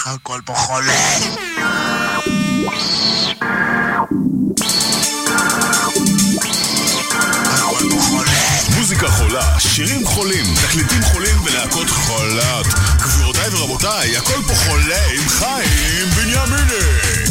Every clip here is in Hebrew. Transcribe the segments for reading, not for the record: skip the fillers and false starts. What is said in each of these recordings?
הכל פה חולה. מוזיקה חולה, שירים חולים, תקליטים חולים ולהקות חולות. גבירותיי ורבותיי, הכל פה חולה עם חיים בנימיני.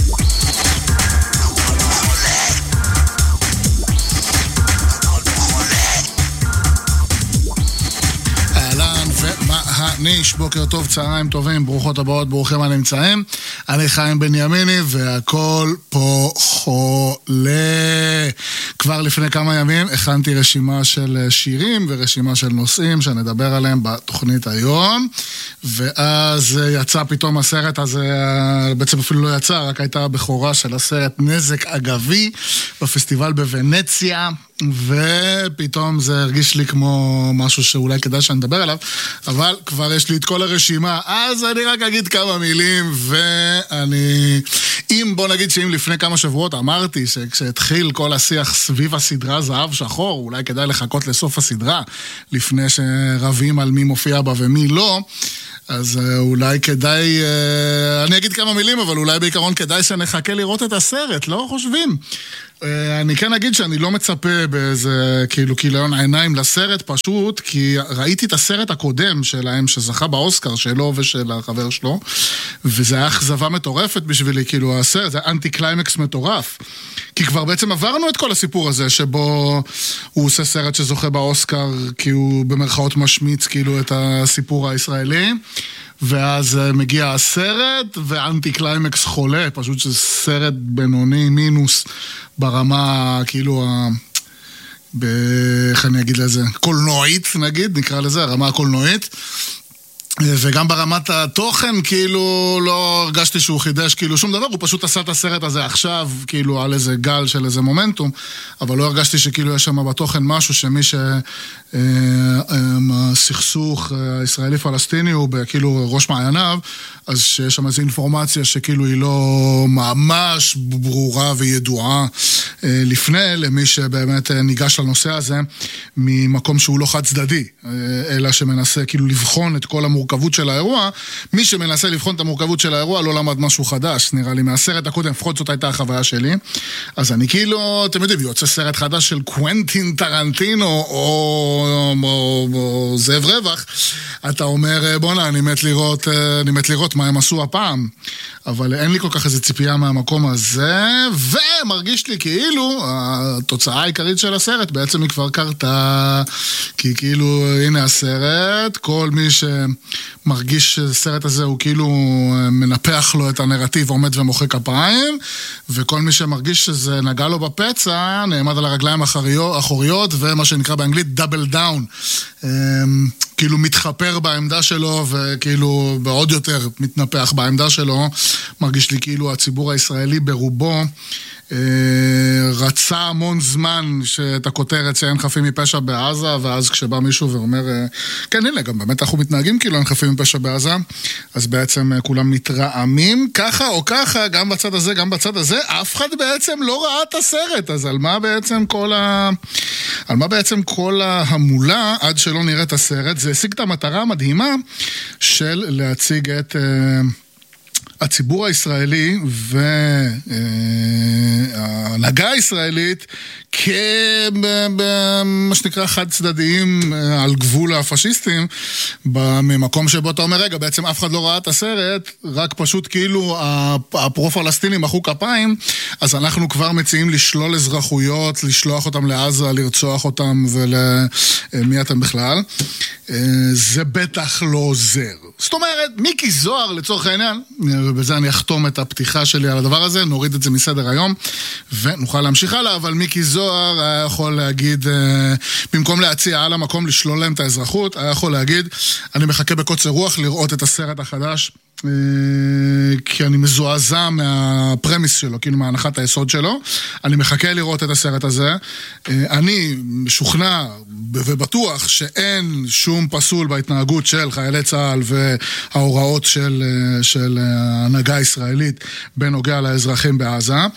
ניש, בוקר טוב, צהריים טובים, ברוכות הבאות, ברוכים הנמצאים. אני חיים בנימיני והכל פה חולה. כבר לפני כמה ימים הכנתי רשימה של שירים ורשימה של נושאים שנדבר עליהם בתוכנית היום, ואז יצא פתאום הסרט הזה, בעצם אפילו לא יצא, רק הייתה הבכורה של הסרט נזק אגבי בפסטיבל בוונציה, ופתאום זה הרגיש לי כמו משהו שאולי כדאי שאני אדבר עליו, אבל כבר יש לי את כל הרשימה, אז אני רק אגיד כמה מילים, בוא נגיד שאם לפני כמה שבועות אמרתי שכשהתחיל כל השיח סביב הסדרה זהב שחור, אולי כדאי לחכות לסוף הסדרה, לפני שרבים על מי מופיע בה ומי לא, אז אולי כדאי, אני אגיד כמה מילים, אבל אולי בעיקרון כדאי שנחכה לראות את הסרט, לא חושבים? אני כן אגיד שאני לא מצפה באיזה כאילו כיליון עיניים לסרט, פשוט כי ראיתי את הסרט הקודם שלהם שזכה באוסקר שלו ושל החבר שלו, וזה היה אכזבה מטורפת בשבילי, כאילו הסרט, זה אנטי קליימקס מטורף, כי כבר בעצם עברנו את כל הסיפור הזה שבו הוא עושה סרט שזוכה באוסקר כי הוא במרכאות משמיץ כאילו את הסיפור הישראלי, ואז מגיע הסרט ואנטי קליימקס חולה, פשוט שזה סרט בינוני מינוס ברמה כאילו איך אני אגיד לזה, קולנועית נגיד, נקרא לזה, הרמה הקולנועית, וגם ברמת התוכן כאילו לא הרגשתי שהוא חידש כאילו שום דבר, הוא פשוט עשה את הסרט הזה עכשיו כאילו על איזה גל של איזה מומנטום, אבל לא הרגשתי שכאילו יש שם בתוכן משהו שמי שהסכסוך הישראלי-פלסטיני הוא כאילו ראש מעייניו, אז שיש שם איזו אינפורמציה שכאילו היא לא ממש ברורה וידועה לפני למי שבאמת ניגש לנושא הזה ממקום שהוא לא חד צדדי, אלא שמנסה כאילו לבחון את כל המורכבות של האירוע. מי שמנסה לבחון את המורכבות של האירוע לא למד משהו חדש, נראה לי, מהסרט הקודם, לפחות זאת הייתה החוויה שלי. אז אני כאילו, אתם יודעים, יוצא סרט חדש של קוונטין טרנטינו או זאב רווח, אתה אומר, בונה, אני מת לראות מה הם עשו הפעם, אבל אין לי כל כך איזו ציפייה מהמקום הזה, ומרגיש לי כאילו התוצאה העיקרית של הסרט בעצם היא כבר קרתה, כי כאילו הנה הסרט, כל מי שמרגיש שהסרט הזה הוא כאילו מנפח לו את הנרטיב, עומד ומוחא כפיים, וכל מי שמרגיש שזה נגע לו בפצע, נעמד על הרגליים האחוריות, ומה שנקרא באנגלית דאבל דאון, כאילו מתחפר בעמדה שלו, וכאילו בעוד יותר מתנפח בעמדה שלו. מרגיש לי כאילו הציבור הישראלי ברובו רצה המון זמן שאת הכותרת שאין חפים מפשע בעזה, ואז כשבא מישהו ואומר, כן הנה, גם באמת אנחנו מתנהגים כאילו אין חפים מפשע בעזה, אז בעצם כולם מתרעמים, ככה או ככה, גם בצד הזה, גם בצד הזה, אף אחד בעצם לא ראה את הסרט, אז על מה בעצם כל ההמולה עד שלא נראה את הסרט? זה השיג את המטרה המדהימה של להציג את הציבור הישראלי וההנהגה הישראלית כמה שנקרא חד צדדיים על גבול הפשיסטים, במקום שבו אתה אומר, רגע, בעצם אף אחד לא ראה את הסרט, רק פשוט כאילו הפרו-פלסטינים מחאו כפיים, אז אנחנו כבר מציעים לשלול אזרחויות, לשלוח אותם לעזה, לרצוח אותם, ולמי אתם בכלל? זה בטח לא עוזר. זאת אומרת, מיקי זוהר לצורך העניין, ובזה אני אחתום את הפתיחה שלי על הדבר הזה, נוריד את זה מסדר היום, ונוכל להמשיך הלאה, אבל מיקי זוהר היה יכול להגיד, במקום להציע על המקום לשלול להם את האזרחות, היה יכול להגיד, אני מחכה בקוצר רוח לראות את הסרט החדש, כי אני מזועזע מהפרמיס שלו, כאילו מהנחת היסוד שלו, אני מחכה לראות את הסרט הזה, אני משוכנע ובטוח שאין שום פסול בהתנהגות של חיילי צה"ל וההוראות של ההנהגה הישראלית בנוגע לאזרחים בעזה,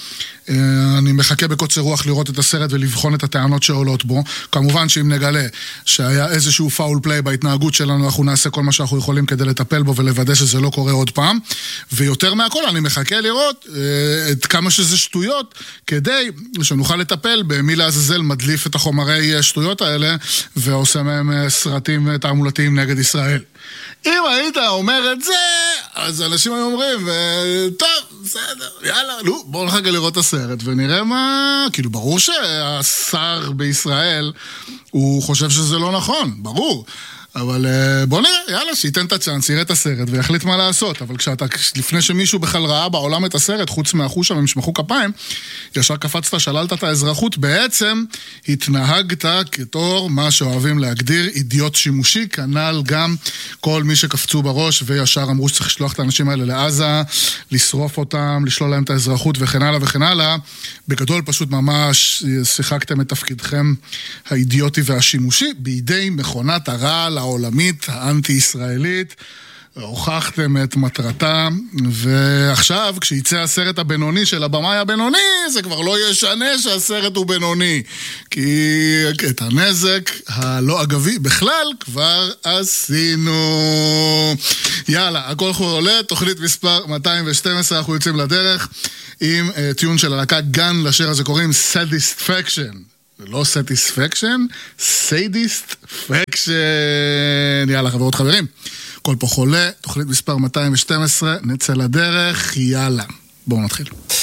אני מחכה בקוצר רוח לראות את הסרט ולבחון את הטענות שעולות בו. כמובן שאם נגלה שהיה איזשהו פאול פליי בהתנהגות שלנו, אנחנו נעשה כל מה שאנחנו יכולים כדי לטפל בו ולוודא שזה לא קורה עוד פעם. ויותר מהכל אני מחכה לראות את כמה שזה שטויות, כדי שנוכל לטפל במי לעזאזל מדליף את החומרי שטויות האלה ועושה מהם סרטים תעמולתיים נגד ישראל. אם היית אומר את זה, אז אנשים היו אומרים, טוב, בסדר, יאללה, בואו נחכה לראות את הסרט ונראה מה, כאילו ברור שהשר בישראל הוא חושב שזה לא נכון, ברור, אבל בוא נראה, יאללה, שייתן את הצ'אנס, יראה את הסרט ויחליט מה לעשות. אבל לפני שמישהו בכלל ראה בעולם את הסרט, חוץ מהחוש שם, הם שמחו כפיים, ישר קפצת, שללת את האזרחות, בעצם התנהגת כתור מה שאוהבים להגדיר אידיוט שימושי, כנ"ל גם כל מי שקפצו בראש וישר אמרו שצריך לשלוח את האנשים האלה לעזה, לשרוף אותם, לשלול להם את האזרחות וכן הלאה וכן הלאה. בגדול פשוט ממש שיחקתם את תפקידכם האידיוטי והשימושי בידי מכונת הרעל העולמית האנטי-ישראלית. הוכחתם את מטרתה, ועכשיו כשיצא הסרט הבינוני של הבמאי הבינוני, זה כבר לא ישנה שהסרט הוא בינוני, כי את הנזק הלא אגבי בכלל כבר עשינו. יאללה, הכל עולה, תוכנית מספר 212, אנחנו יוצאים לדרך עם טיון של הלהקה גן, לשיר הזה קוראים Satisfaction. לא Satisfaction, Satisfaction. יאללה חברות חברים, כל פה חולה, תוכנית מספר 212, נצא לדרך, יאללה, בואו נתחיל.